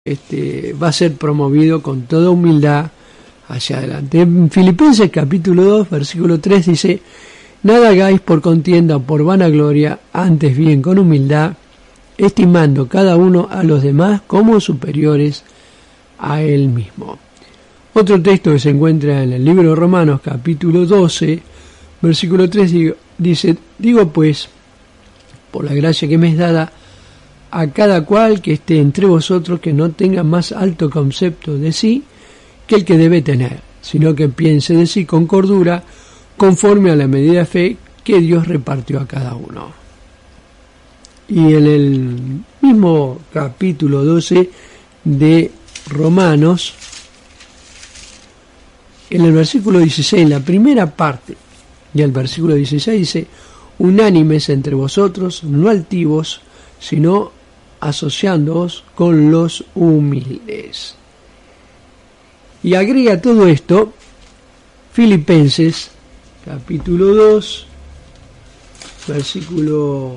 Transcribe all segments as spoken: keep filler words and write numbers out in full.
este, va a ser promovido con toda humildad hacia adelante. En Filipenses capítulo dos, versículo tres dice: nada hagáis por contienda o por vanagloria, antes bien con humildad, estimando cada uno a los demás como superiores a él mismo. Otro texto que se encuentra en el libro de Romanos capítulo doce, versículo tres dice: digo pues, por la gracia que me es dada, a cada cual que esté entre vosotros que no tenga más alto concepto de sí que el que debe tener, sino que piense de sí con cordura, conforme a la medida de fe que Dios repartió a cada uno. Y en el mismo capítulo doce de Romanos, en el versículo dieciséis, la primera parte del versículo dieciséis dice: unánimes entre vosotros, no altivos, sino asociándoos con los humildes. Y agrega todo esto Filipenses capítulo dos, versículo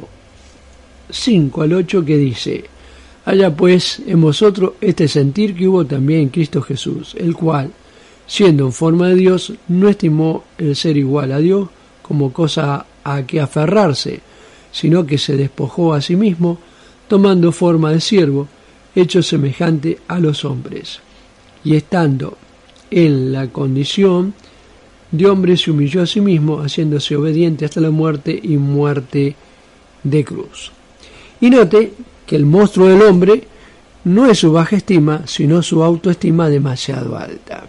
cinco al ocho, que dice: haya pues en vosotros este sentir que hubo también en Cristo Jesús, el cual, siendo en forma de Dios, no estimó el ser igual a Dios como cosa a que aferrarse, sino que se despojó a sí mismo, tomando forma de siervo, hecho semejante a los hombres. Y estando en la condición de hombre, se humilló a sí mismo, haciéndose obediente hasta la muerte y muerte de cruz. Y note que el monstruo del hombre no es su baja estima, sino su autoestima demasiado alta.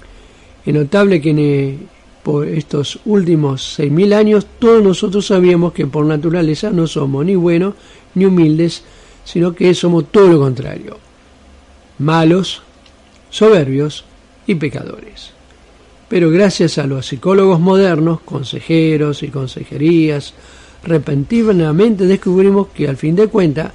Es notable que en, por estos últimos seis mil años todos nosotros sabíamos que por naturaleza no somos ni buenos ni humildes, sino que somos todo lo contrario: malos, soberbios y pecadores. Pero gracias a los psicólogos modernos, consejeros y consejerías, repentinamente descubrimos que al fin de cuentas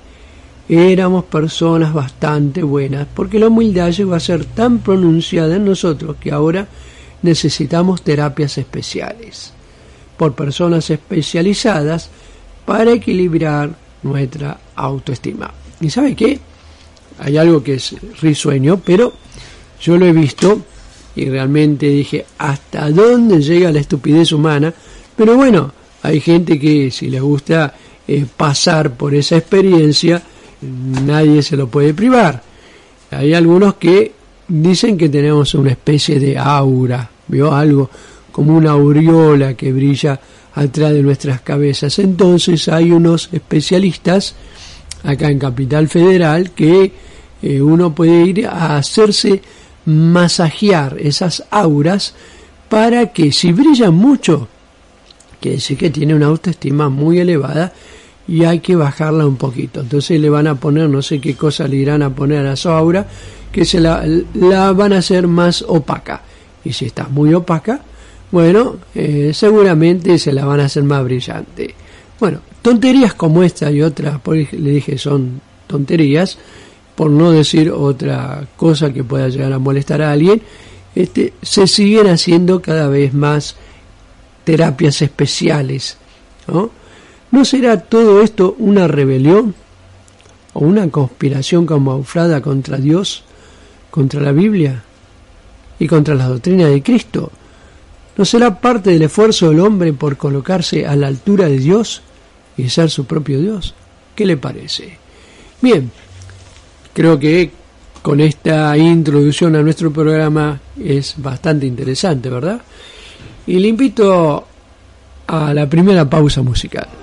éramos personas bastante buenas, porque la humildad llegó a ser tan pronunciada en nosotros que ahora necesitamos terapias especiales por personas especializadas para equilibrar nuestra autoestima. ¿Y sabe qué? Hay algo que es risueño, pero yo lo he visto y realmente dije: ¿hasta dónde llega la estupidez humana? Pero bueno, hay gente que si les gusta eh, pasar por esa experiencia, nadie se lo puede privar. Hay algunos que dicen que tenemos una especie de aura, ¿vio? Algo como una aureola que brilla atrás de nuestras cabezas. Entonces hay unos especialistas acá en Capital Federal que eh, uno puede ir a hacerse masajear esas auras para que, si brillan mucho, quiere decir que tiene una autoestima muy elevada y hay que bajarla un poquito. Entonces le van a poner, no sé qué cosa le irán a poner a su aura, que se la, la van a hacer más opaca. Y si está muy opaca, bueno, eh, seguramente se la van a hacer más brillante. Bueno, tonterías como esta y otras, por le dije son tonterías, por no decir otra cosa que pueda llegar a molestar a alguien, este, se siguen haciendo cada vez más terapias especiales, ¿no? ¿No será todo esto una rebelión o una conspiración camuflada contra Dios, contra la Biblia y contra la doctrina de Cristo? ¿No será parte del esfuerzo del hombre por colocarse a la altura de Dios y ser su propio Dios? ¿Qué le parece? Bien, creo que con esta introducción a nuestro programa es bastante interesante, ¿verdad? Y le invito a la primera pausa musical.